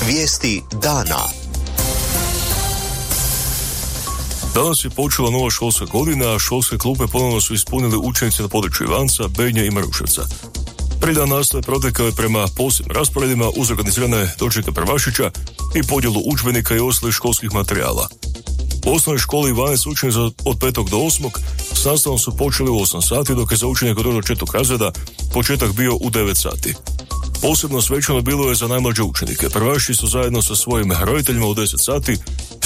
Vijesti dana. Danas je počela nova školska godina, a školske klupe ponovno su ispunili učenici na području Ivanca, Benje i Maruševca. Prvi dan nastave protekao je prema posebnim rasporedima uz organizirane dočeke prvašića i podjelu udžbenika i ostalih školskih materijala. U osnovnoj školi Ivanec učenici od 5. do 8. s nastavom su počeli u 8 sati, dok je za učenike od 1. do 4. razreda početak bio u 9 sati. Posebno svečano bilo je za najmlađe učenike. Prvaši su zajedno sa svojim roditeljima u 10 sati